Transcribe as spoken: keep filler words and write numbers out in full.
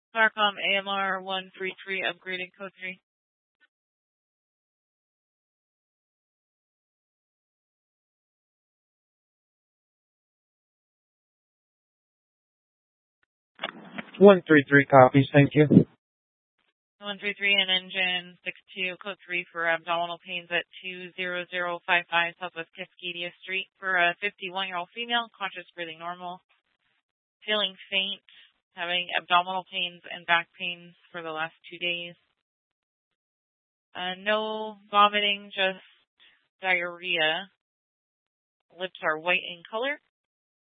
Starcom A M R one three three, upgrading code three. one three three copies, thank you. one three three and engine six two, code three for abdominal pains at two zero zero five five Southwest Cascadia Street for a fifty-one-year-old female, conscious, breathing normal, feeling faint, having abdominal pains and back pains for the last two days. Uh, no vomiting, just diarrhea. Lips are white in color.